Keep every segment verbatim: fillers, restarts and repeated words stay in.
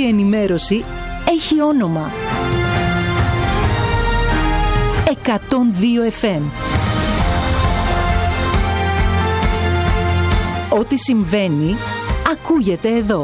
ενημέρωση έχει όνομα. εκατόν δύο εφ εμ. Ό,τι συμβαίνει, ακούγεται εδώ.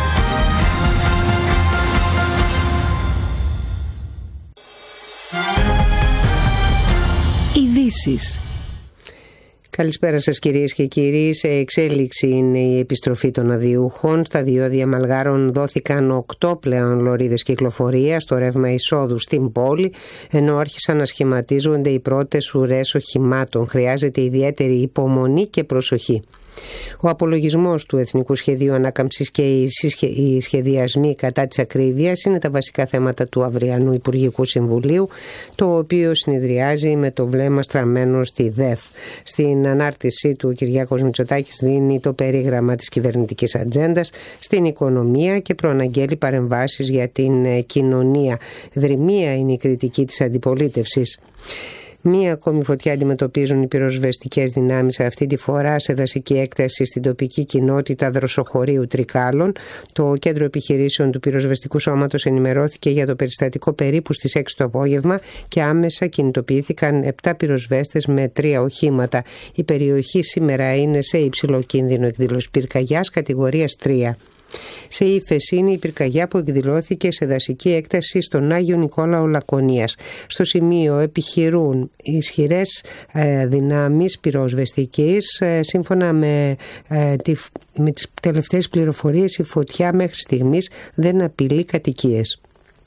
Ειδήσεις. Καλησπέρα σας κυρίες και κύριοι. Σε εξέλιξη είναι η επιστροφή των αδειούχων. Στα διόδια Μαλγάρων δόθηκαν οκτώ πλέον λωρίδες κυκλοφορίας στο ρεύμα εισόδου στην πόλη, ενώ άρχισαν να σχηματίζονται οι πρώτες ουρές οχημάτων. Χρειάζεται ιδιαίτερη υπομονή και προσοχή. Ο απολογισμός του Εθνικού Σχεδίου Ανάκαμψης και οι σχεδιασμοί κατά της ακρίβειας είναι τα βασικά θέματα του αυριανού Υπουργικού Συμβουλίου, το οποίο συνεδριάζει με το βλέμμα στραμμένο στη ΔΕΘ. Στην ανάρτησή του, ο Κυριάκος Μητσοτάκης δίνει το περίγραμμα της κυβερνητικής ατζέντας στην οικονομία και προαναγγέλει παρεμβάσεις για την κοινωνία. Δρυμία είναι η κριτική της αντιπολίτευσης. Μία ακόμη φωτιά αντιμετωπίζουν οι πυροσβεστικές δυνάμεις, αυτή τη φορά σε δασική έκταση στην τοπική κοινότητα Δροσοχωρίου Τρικάλων. Το κέντρο επιχειρήσεων του πυροσβεστικού σώματος ενημερώθηκε για το περιστατικό περίπου στις έξι το απόγευμα και άμεσα κινητοποιήθηκαν επτά πυροσβέστες με τρία οχήματα. Η περιοχή σήμερα είναι σε υψηλό κίνδυνο εκδήλωση πυρκαγιάς κατηγορίας τρία. Σε ύφεση είναι η πυρκαγιά που εκδηλώθηκε σε δασική έκταση στον Άγιο Νικόλαο Λακωνίας. Στο σημείο επιχειρούν ισχυρές ε, δυνάμεις πυροσβεστικής. Ε, σύμφωνα με, ε, τη, με τις τελευταίες πληροφορίες, η φωτιά μέχρι στιγμής δεν απειλεί κατοικίες.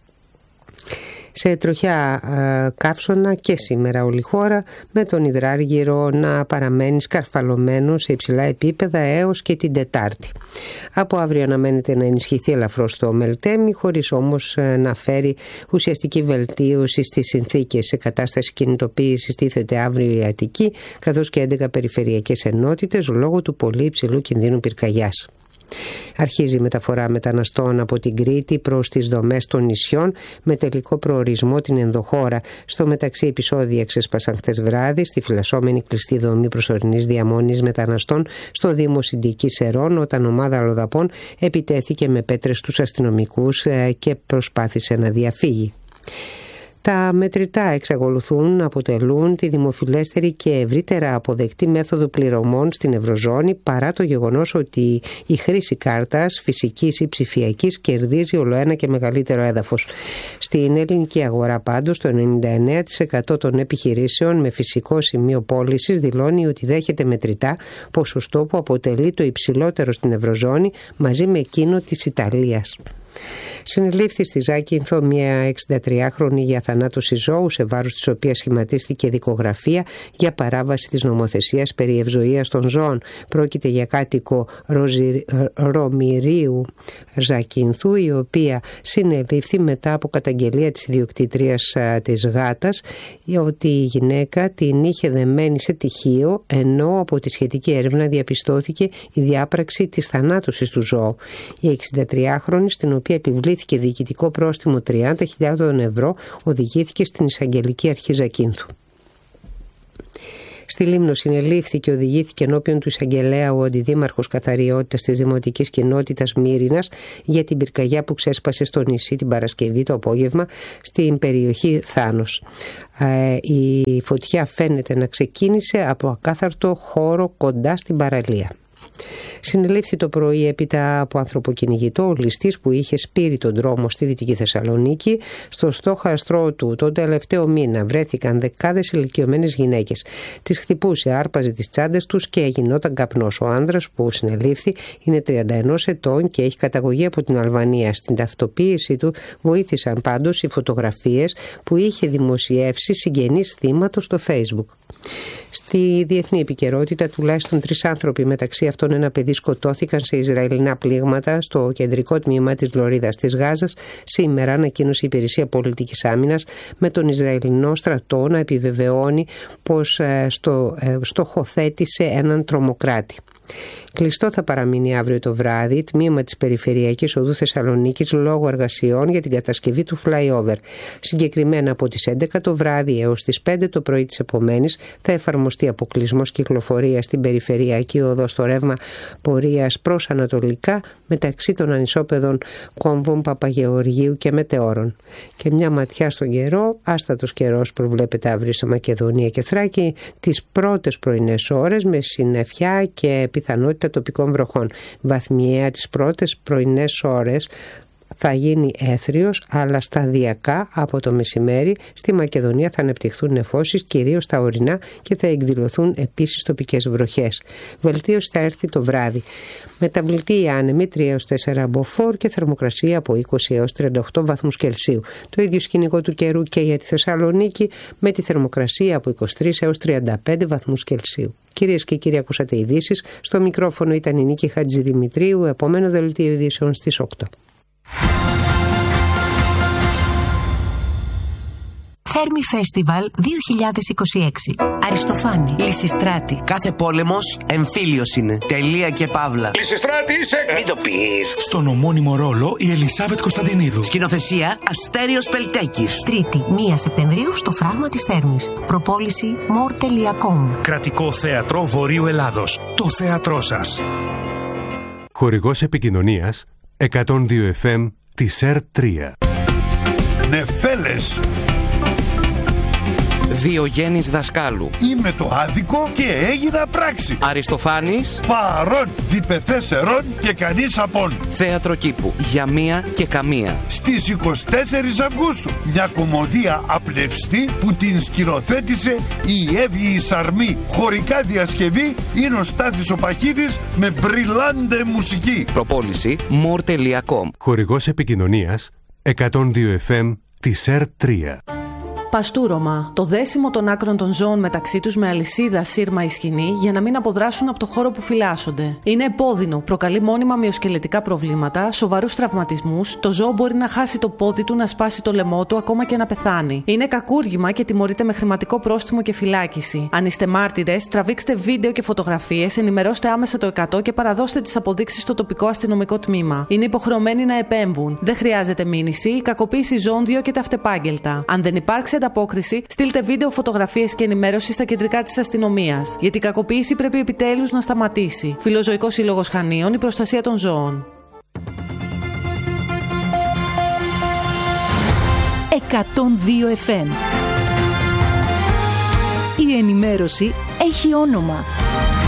Σε τροχιά ε, καύσωνα και σήμερα όλη η χώρα, με τον υδράργυρο να παραμένει σκαρφαλωμένο σε υψηλά επίπεδα έως και την Τετάρτη. Από αύριο αναμένεται να ενισχυθεί ελαφρώς το Μελτέμι, χωρίς όμως ε, να φέρει ουσιαστική βελτίωση στις συνθήκες. Σε κατάσταση κινητοποίησης τίθεται αύριο η Αττική, καθώς και έντεκα περιφερειακές ενότητες λόγω του πολύ υψηλού κινδύνου πυρκαγιάς. Αρχίζει η μεταφορά μεταναστών από την Κρήτη προς τις δομές των νησιών με τελικό προορισμό την ενδοχώρα. Στο μεταξύ, επεισόδια ξέσπασαν χτες βράδυ στη φυλασσόμενη κλειστή δομή προσωρινής διαμονής μεταναστών στο Δήμο Συντικής Σερών, όταν ομάδα αλλοδαπών επιτέθηκε με πέτρες στους αστυνομικούς και προσπάθησε να διαφύγει. Τα μετρητά εξακολουθούν να αποτελούν τη δημοφιλέστερη και ευρύτερα αποδεκτή μέθοδο πληρωμών στην Ευρωζώνη, παρά το γεγονός ότι η χρήση κάρτας, φυσικής ή ψηφιακής, κερδίζει ολοένα και μεγαλύτερο έδαφος. Στην ελληνική αγορά πάντως, το ενενήντα εννέα τοις εκατό των επιχειρήσεων με φυσικό σημείο πώλησης δηλώνει ότι δέχεται μετρητά, ποσοστό που αποτελεί το υψηλότερο στην Ευρωζώνη μαζί με εκείνο της Ιταλίας. Συνελήφθη στη Ζάκυνθο μια εξηντατριάχρονη για θανάτωση ζώου, σε βάρος της οποίας σχηματίστηκε δικογραφία για παράβαση της νομοθεσίας περί ευζοίας των ζώων. Πρόκειται για κάτοικο Ροζι... Ρωμηρίου Ζάκυνθου, η οποία συνελήφθη μετά από καταγγελία της ιδιοκτήτριας της γάτας ότι η γυναίκα την είχε δεμένη σε τυχείο, ενώ από τη σχετική έρευνα διαπιστώθηκε η διάπραξη της θανάτωσης του ζώου. Η εξηντατριάχρονη, στην οποία επιβλήθηκε διοικητικό πρόστιμο τριάντα χιλιάδες ευρώ, οδηγήθηκε στην Εισαγγελική Αρχή Ζακύνθου. Στη Λίμνο συνελήφθη και οδηγήθηκε ενώπιον του εισαγγελέα ο αντιδήμαρχος καθαριότητας της Δημοτικής Κοινότητας Μύρινας για την πυρκαγιά που ξέσπασε στο νησί την Παρασκευή το απόγευμα στην περιοχή Θάνος. Η φωτιά φαίνεται να ξεκίνησε από ακάθαρτο χώρο κοντά στην παραλία. Συνελήφθη το πρωί έπειτα από ανθρωποκυνηγητό ο ληστής που είχε σπείρει τον δρόμο στη Δυτική Θεσσαλονίκη. Στο στόχαστρό του τον τελευταίο μήνα βρέθηκαν δεκάδες ηλικιωμένες γυναίκες. Τις χτυπούσε, άρπαζε τις τσάντες τους και γινόταν καπνός. Ο άνδρας που συνελήφθη είναι τριάντα ένα ετών και έχει καταγωγή από την Αλβανία. Στην ταυτοποίηση του βοήθησαν πάντως οι φωτογραφίες που είχε δημοσιεύσει συγγενείς θύματος στο Facebook. Στη διεθνή επικαιρότητα, τουλάχιστον τρεις άνθρωποι, μεταξύ αυτών ένα παιδί, σκοτώθηκαν σε Ισραηλινά πλήγματα στο κεντρικό τμήμα της Λωρίδας της Γάζας. Σήμερα ανακοίνωσε η Υπηρεσία Πολιτικής Άμυνας, με τον Ισραηλινό στρατό να επιβεβαιώνει πως στο, στοχοθέτησε έναν τρομοκράτη. Κλειστό θα παραμείνει αύριο το βράδυ τμήμα της Περιφερειακής Οδού Θεσσαλονίκης λόγω εργασιών για την κατασκευή του flyover. Συγκεκριμένα από τις έντεκα το βράδυ έως τις πέντε το πρωί της επομένης θα εφαρμοστεί αποκλεισμός κυκλοφορίας στην Περιφερειακή Οδό στο ρεύμα πορείας προς ανατολικά μεταξύ των ανισόπεδων Κόμβων, Παπαγεωργίου και Μετεώρων. Και μια ματιά στον καιρό, άστατος καιρός προβλέπεται αύριο σε Μακεδονία και Θράκη τις πρώτες πρωινές ώρες με συννεφιά και πιθανότητα τοπικών βροχών. Βαθμιαία τις πρώτες πρωινές ώρες θα γίνει έθριος, αλλά σταδιακά από το μεσημέρι στη Μακεδονία θα ανεπτυχθούν νεφώσεις, κυρίως στα ορεινά, και θα εκδηλωθούν επίσης τοπικές βροχές. Βελτίωση θα έρθει το βράδυ. Μεταβλητή άνεμη τρία έως τέσσερα μποφόρ και θερμοκρασία από είκοσι έως τριάντα οκτώ βαθμούς Κελσίου. Το ίδιο σκηνικό του καιρού και για τη Θεσσαλονίκη με τη θερμοκρασία από είκοσι τρεις έως τριάντα πέντε βαθμούς Κελσίου. Κυρίες και κύριοι, ακούσατε ειδήσεις. Στο μικρόφωνο ήταν η Νίκη Χατζηδημητρίου. Επόμενο δελτίο ειδήσεων στις οκτώ. Θέρμη Φέστιβαλ δύο χιλιάδες είκοσι έξι. Αριστοφάνη, Λυσιστράτη. Κάθε πόλεμος εμφύλιος είναι. Τελεία και παύλα. Λυσιστράτη είσαι. Μην το πεις. Στον ομώνυμο ρόλο η Ελισάβετ Κωνσταντινίδου. Σκηνοθεσία Αστέριος Πελτέκης. Τρίτη, πρώτη Σεπτεμβρίου στο Φράγμα της Θέρμης. Προπόληση more τελεία com. Κρατικό Θέατρο Βορείου Ελλάδος. Το θέατρό σας. Χορηγός επικοινωνίας εκατόν δύο εφ εμ της ΕΡ τρία. Νεφέλες. Διογέννης Δασκάλου. Είμαι το άδικο και έγινα πράξη. Αριστοφάνης. Παρών, διπεθέσερον και κανείς απόν. Θέατρο Κήπου. Για μία και καμία. Στις είκοσι τέσσερις Αυγούστου. Μια κομμωδία απλευστή που την σκηνοθέτησε η Εύη Σαρμή. Χωρικά διασκευή είναι ο Στάθης ο Παχίδης με μπριλάντε μουσική. Προπόληση more τελεία com. Χορηγός επικοινωνίας εκατόν δύο εφ εμ της ΕΡ τρία. Παστούρωμα. Το δέσιμο των άκρων των ζώων μεταξύ τους με αλυσίδα, σύρμα ή σκηνή για να μην αποδράσουν από το χώρο που φυλάσσονται. Είναι επώδυνο, προκαλεί μόνιμα μυοσκελετικά προβλήματα, σοβαρούς τραυματισμούς, το ζώο μπορεί να χάσει το πόδι του, να σπάσει το λαιμό του, ακόμα και να πεθάνει. Είναι κακούργημα και τιμωρείται με χρηματικό πρόστιμο και φυλάκιση. Αν είστε μάρτυρες, τραβήξτε βίντεο και φωτογραφίες, ενημερώστε άμεσα το εκατό και παραδώστε τις αποδείξεις στο τοπικό αστυνομικό τμήμα. Είναι υποχρεωμένοι να επέμβουν. Δεν χρειάζεται μήνυση, η κακοποίηση ζώων διώκεται αυτεπάγγελτα. Αν δεν υπάρξει ανταπόκριση, στείλτε βίντεο, φωτογραφίες και ενημέρωση στα κεντρικά της αστυνομίας. Γιατί η κακοποίηση πρέπει επιτέλους να σταματήσει. Φιλοζωικός Σύλλογος Χανίων, η προστασία των ζώων. εκατόν δύο εφ εμ. Η ενημέρωση έχει όνομα.